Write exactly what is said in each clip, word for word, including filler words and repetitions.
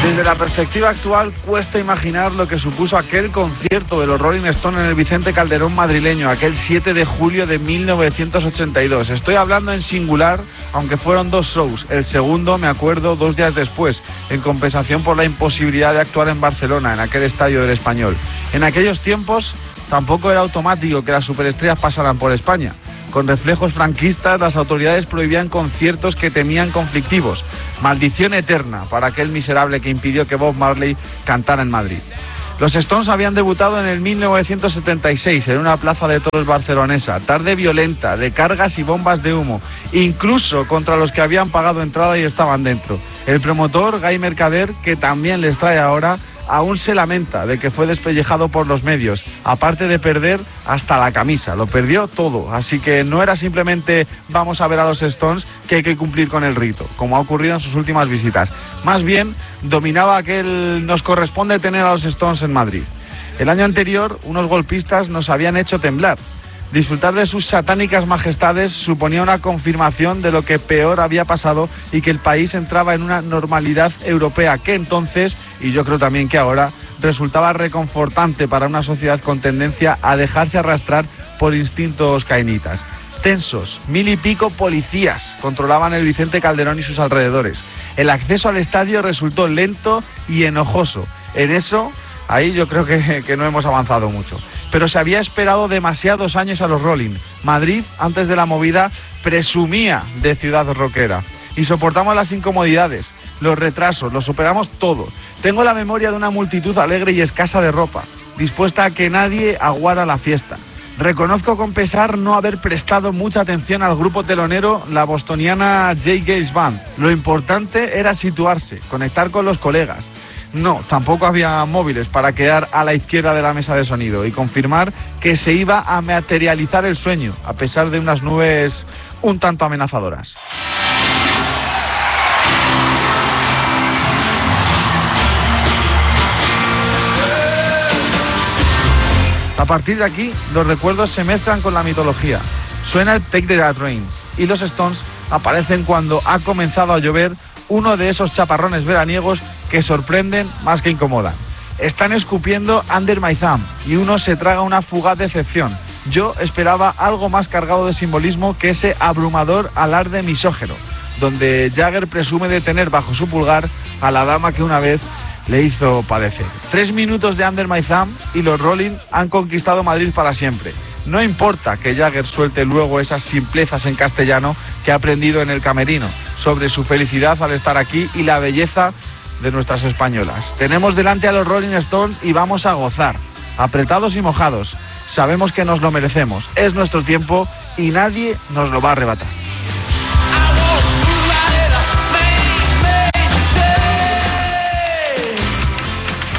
Desde la perspectiva actual cuesta imaginar lo que supuso aquel concierto de los Rolling Stones en el Vicente Calderón madrileño, aquel siete de julio de mil novecientos ochenta y dos. Estoy hablando en singular, aunque fueron dos shows. El segundo, me acuerdo, dos días después, en compensación por la imposibilidad de actuar en Barcelona, en aquel estadio del Español. En aquellos tiempos tampoco era automático que las superestrellas pasaran por España. Con reflejos franquistas, las autoridades prohibían conciertos que temían conflictivos. Maldición eterna para aquel miserable que impidió que Bob Marley cantara en Madrid. Los Stones habían debutado en el mil novecientos setenta y seis en una plaza de toros barcelonesa. Tarde violenta, de cargas y bombas de humo, incluso contra los que habían pagado entrada y estaban dentro. El promotor, Guy Mercader, que también les trae ahora, aún se lamenta de que fue despellejado por los medios, aparte de perder hasta la camisa, lo perdió todo, así que no era simplemente vamos a ver a los Stones, que hay que cumplir con el rito, como ha ocurrido en sus últimas visitas. Más bien, dominaba aquel nos corresponde tener a los Stones en Madrid. El año anterior, unos golpistas nos habían hecho temblar. Disfrutar de sus satánicas majestades suponía una confirmación de lo que peor había pasado y que el país entraba en una normalidad europea que entonces, y yo creo también que ahora, resultaba reconfortante para una sociedad con tendencia a dejarse arrastrar por instintos cainitas. Tensos, mil y pico policías controlaban el Vicente Calderón y sus alrededores. El acceso al estadio resultó lento y enojoso. En eso, ahí yo creo que, que no hemos avanzado mucho. Pero se había esperado demasiados años a los Rolling. Madrid, antes de la movida, presumía de ciudad rockera. Y soportamos las incomodidades, los retrasos, lo superamos todo. Tengo la memoria de una multitud alegre y escasa de ropa, dispuesta a que nadie aguara la fiesta. Reconozco con pesar no haber prestado mucha atención al grupo telonero, la bostoniana J. Gales Band. Lo importante era situarse, conectar con los colegas. No, tampoco había móviles para quedar a la izquierda de la mesa de sonido y confirmar que se iba a materializar el sueño, a pesar de unas nubes un tanto amenazadoras. A partir de aquí, los recuerdos se mezclan con la mitología. Suena el Take the Train y los Stones aparecen cuando ha comenzado a llover, uno de esos chaparrones veraniegos que sorprenden más que incomodan. Están escupiendo Under My Thumb y uno se traga una fugaz decepción. Yo esperaba algo más cargado de simbolismo que ese abrumador alarde misógino, donde Jagger presume de tener bajo su pulgar a la dama que una vez le hizo padecer. Tres minutos de Under My Thumb y los Rolling han conquistado Madrid para siempre. No importa que Jagger suelte luego esas simplezas en castellano que ha aprendido en el camerino sobre su felicidad al estar aquí y la belleza de nuestras españolas. Tenemos delante a los Rolling Stones y vamos a gozar, apretados y mojados. Sabemos que nos lo merecemos, es nuestro tiempo y nadie nos lo va a arrebatar.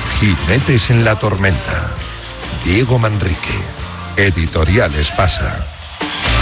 Jinetes en la tormenta. Diego Manrique. Editorial Espasa.